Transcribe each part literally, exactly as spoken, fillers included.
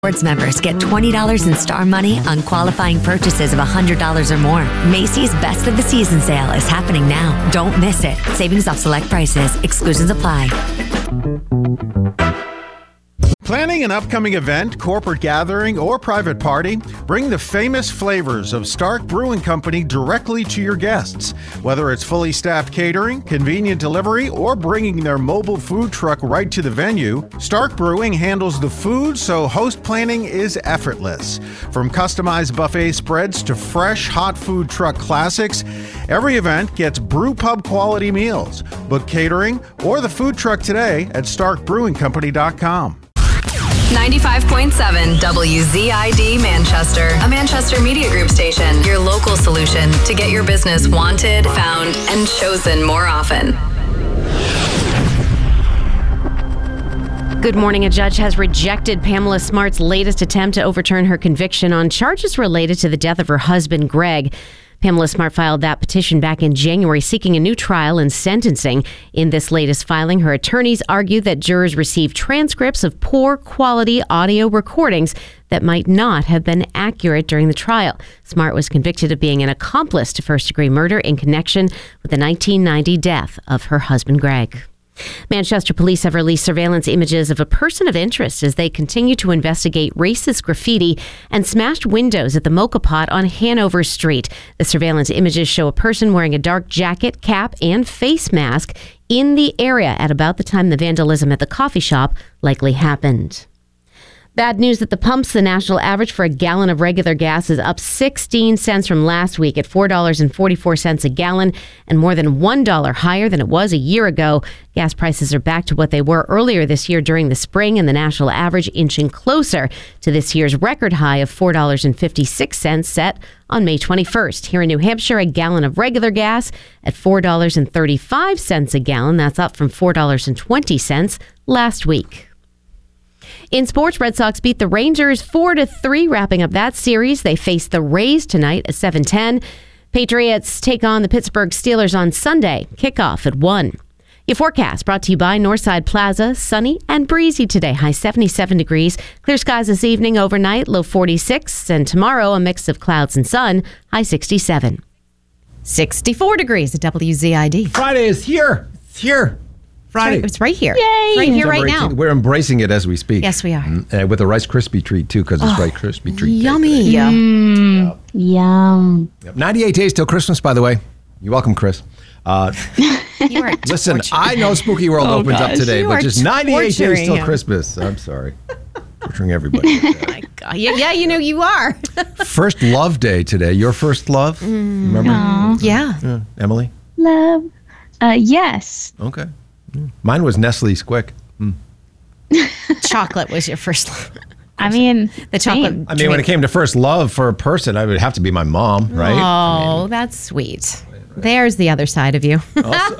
Rewards members get twenty dollars in Star Money on qualifying purchases of one hundred dollars or more. Macy's Best of the Season sale is happening now. Don't miss it. Savings off select prices. Exclusions apply. Planning an upcoming event, corporate gathering, or private party? Bring the famous flavors of Stark Brewing Company directly to your guests. Whether it's fully staffed catering, convenient delivery, or bringing their mobile food truck right to the venue, Stark Brewing handles the food so host planning is effortless. From customized buffet spreads to fresh hot food truck classics, every event gets brew pub quality meals. Book catering or the food truck today at stark brewing company dot com. ninety-five point seven W Z I D Manchester, a Manchester Media Group station. Your local solution to get your business wanted, found, and chosen more often. Good morning. A judge has rejected Pamela Smart's latest attempt to overturn her conviction on charges related to the death of her husband, Greg. Pamela Smart filed that petition back in January, seeking a new trial and sentencing. In this latest filing, her attorneys argue that jurors received transcripts of poor quality audio recordings that might not have been accurate during the trial. Smart was convicted of being an accomplice to first-degree murder in connection with the nineteen ninety death of her husband, Greg. Manchester police have released surveillance images of a person of interest as they continue to investigate racist graffiti and smashed windows at the Mocha Pot on Hanover Street. The surveillance images show a person wearing a dark jacket, cap, and face mask in the area at about the time the vandalism at the coffee shop likely happened. Bad news at the pumps. The national average for a gallon of regular gas is up sixteen cents from last week at four dollars and forty-four cents a gallon and more than one dollar higher than it was a year ago. Gas prices are back to what they were earlier this year during the spring, and the national average inching closer to this year's record high of four dollars and fifty-six cents set on May twenty-first. Here in New Hampshire, a gallon of regular gas at four dollars and thirty-five cents a gallon. That's up from four dollars and twenty cents last week. In sports, Red Sox beat the Rangers four to three, wrapping up that series. They face the Rays tonight at seven ten. Patriots take on the Pittsburgh Steelers on Sunday. Kickoff at one. Your forecast brought to you by Northside Plaza. Sunny and breezy today. High seventy-seven degrees. Clear skies this evening, overnight, low forty-six. And tomorrow, a mix of clouds and sun, high sixty-seven. sixty-four degrees at W Z I D. Friday is here. It's here. Friday. It's right here. Yay! It's right here, right now. We're embracing it as we speak. Yes, we are. Mm, uh, with a Rice Krispie treat, too, because it's oh, Rice Krispie treat. Yummy. Mm, yep. Yum. Yep. ninety-eight days till Christmas, by the way. You're welcome, Chris. Uh, you are listen, I know Spooky World oh, opens gosh, up today, but just ninety-eight days till him. Christmas. I'm sorry. Torturing everybody. Oh my God. Yeah, yeah, you know you are. First love day today. Your first love? Mm, Remember? Aww. Yeah. yeah. Emily? Love. Uh, yes. Okay. Mine was Nestle Squick. Mm. Chocolate was your first love. I mean, the chocolate. same. I mean, when it came to first love for a person, I would have to be my mom, right? Oh, I mean, that's sweet. Right, right. There's the other side of you. Also,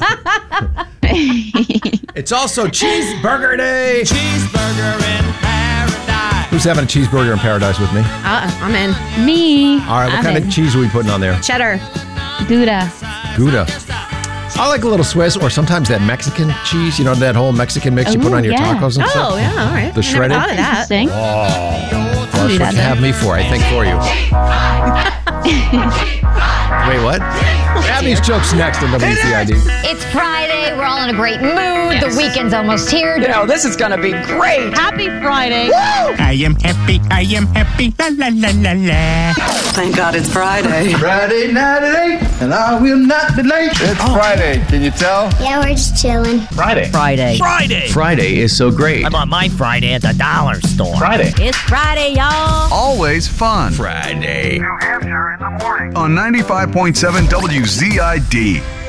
it's also cheeseburger day. Cheeseburger in paradise. Who's having a cheeseburger in paradise with me? Uh, I'm in. Me. All right, what I'm kind in. of cheese are we putting on there? Cheddar. Gouda. Gouda. I like a little Swiss, or sometimes that Mexican cheese. You know, that whole Mexican mix you put Ooh, on your yeah. tacos and Oh, stuff. yeah, all right. The I shredded. never thought of that. Interesting. Oh, I'll that's do what that you then. have me for. I think for you. Wait, what? Abby's jokes next on W Z I D. It's Friday. We're all in a great mood. Yes. The weekend's almost here. You know, this is going to be great. Happy Friday. Woo! I am happy, I am happy, la la la la la. Thank God it's Friday. Friday night at eight, and I will not be late. It's Oh. Friday, can you tell? Yeah, we're just chilling. Friday. Friday. Friday. Friday is so great. I'm on my Friday at the dollar store. Friday. It's Friday, y'all. Always fun. Friday. On ninety-five point seven W Z I D.